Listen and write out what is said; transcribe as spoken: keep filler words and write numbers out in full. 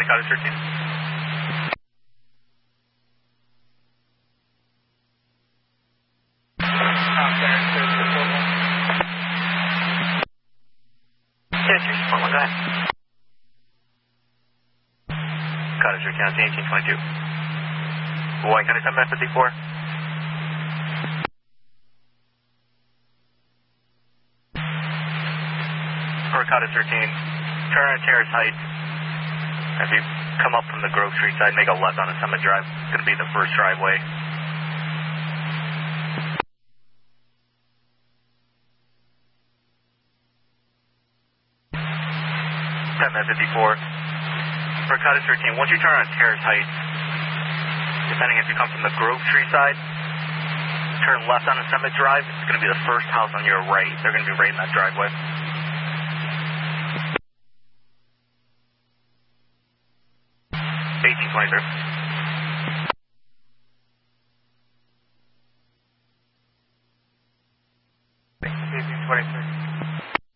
Cottage thirteen. One more, go ahead. Cottage thirteen, eighteen twenty-two. Hawaii County seven fifty-four. For Cottage thirteen, turn on Terrace Heights. As you come up from the Grove Street side, make a left on the Summit Drive. It's going to be the first driveway. ten fifty-four. For Cottage thirteen, once you turn on Terrace Heights, depending if you come from the Grove Street side, turn left on the Summit Drive. It's going to be the first house on your right. They're going to be right in that driveway. eighteen twenty-three. eighteen twenty-three.